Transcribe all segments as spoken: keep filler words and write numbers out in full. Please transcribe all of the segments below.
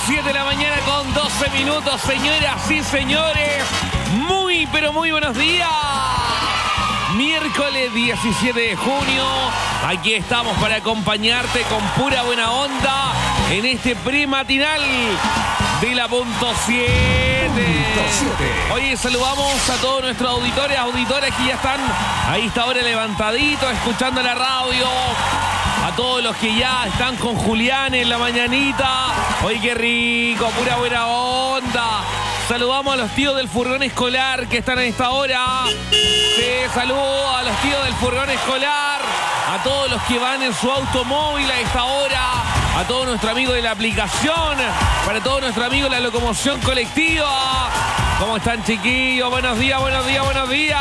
siete de la mañana con doce minutos, señoras y señores. Muy, pero muy buenos días. Miércoles diecisiete de junio. Aquí estamos para acompañarte con pura buena onda en este prematinal de la punto siete. Oye, saludamos a todos nuestros auditores, auditoras que ya están a esta hora levantaditos, escuchando la radio. A todos los que ya están con Julián en la mañanita. Oye, qué rico, pura buena onda. Saludamos a los tíos del furgón escolar que están a esta hora. Sí, saludo a los tíos del furgón escolar. A todos los que van en su automóvil a esta hora. A todos nuestros amigos de la aplicación. Para todos nuestros amigos de la locomoción colectiva. ¿Cómo están, chiquillos? Buenos días, buenos días, buenos días.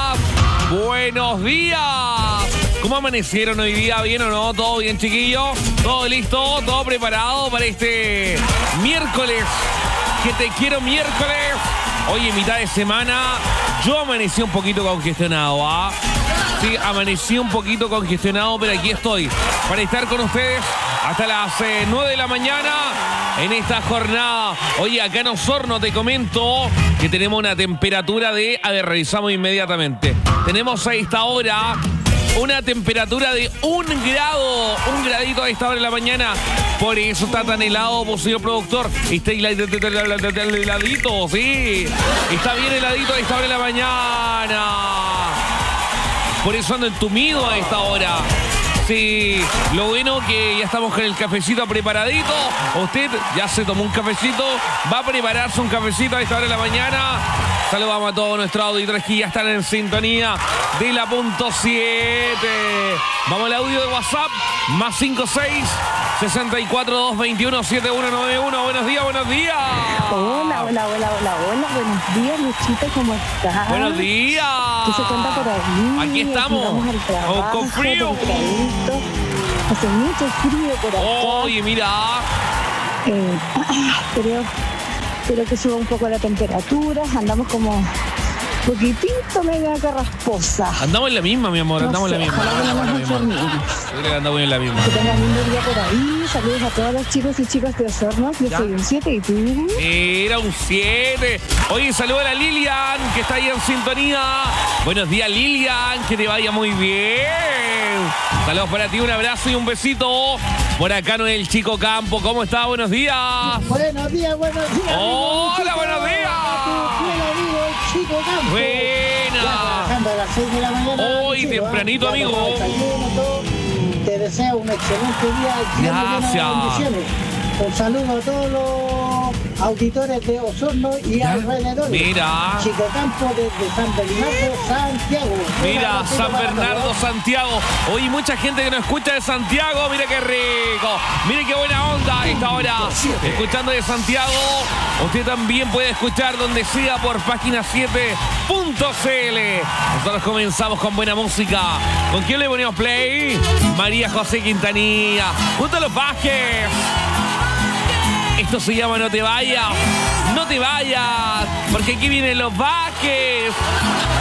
Buenos días. ¿Cómo amanecieron hoy día? ¿Bien o no? ¿Todo bien, chiquillos? ¿Todo listo? ¿Todo preparado para este miércoles? Que te quiero miércoles. Hoy en mitad de semana yo amanecí un poquito congestionado, ¿ah? Sí, amanecí un poquito congestionado, pero aquí estoy para estar con ustedes hasta las eh, nueve de la mañana en esta jornada. Oye, acá en Osorno te comento que tenemos una temperatura de... A ver, revisamos inmediatamente. Tenemos a esta hora una temperatura de un grado, un gradito a esta hora de la mañana. Por eso está tan helado, pues, señor productor. Está heladito, sí. Está bien heladito a esta hora de la mañana. Por eso ando entumido a esta hora. Sí, lo bueno que ya estamos con el cafecito preparadito. Usted ya se tomó un cafecito, va a prepararse un cafecito a esta hora de la mañana. Saludamos a todos nuestros auditores que ya están en sintonía de la punto siete. Vamos al audio de WhatsApp, más cinco seis, sesenta y cuatro, doscientos veintiuno, setenta y uno noventa y uno. Buenos días, buenos días. Hola, hola, hola, hola, hola. Buenos días, Luchito, ¿cómo estás? Buenos días. ¿Qué se cuenta por ahí? Aquí estamos. Aquí vamos al trabajo, Oh, con frío. tempranito. Hace mucho frío por acá. Oye, mira. Eh, creo, creo que suba un poco la temperatura. Andamos como poquitito media carrasposa. Andamos en la misma, mi amor. No Andamos sé, en la misma. ojalá que no Andamos en nos la misma. enfermemos. Yo creo que andamos en la misma. Que tengan lindo día por ahí. Saludos a todos los chicos y chicas de Osorno. Yo ¿Ya? soy un siete y tú. Era un siete. Oye, saludo a la Lilian, que está ahí en sintonía. Buenos días, Lilian, que te vaya muy bien. Saludos para ti, un abrazo y un besito. Por acá no es el Chico Campo. ¿Cómo está? Buenos días. Buenos días, buenos días. Hola, amigo, buenos días. Tu fiel amigo, el Chico Campo. Buena. Ya trabajando a las seis de la mañana. Hoy, Chico, tempranito, ¿eh? amigo. Ya el desayuno, todo. Te deseo un excelente día. lleno de Gracias. bendiciones. Un saludo a todos los auditores de Osorno y Ya. alrededores. Mira. Chico Campo desde San Bernardo, Santiago. Mira, Un abrazo San para Bernardo, todos. Santiago. Hoy mucha gente que nos escucha de Santiago. Mire qué rico. Mire qué buena onda a esta hora. Escuchando de Santiago. Usted también puede escuchar donde sea por página siete punto c l. Nosotros comenzamos con buena música. ¿Con quién le ponemos play? María José Quintanilla. Junto a los Vázquez. Esto se llama No te vayas. No te vayas. Porque aquí vienen los Vázquez.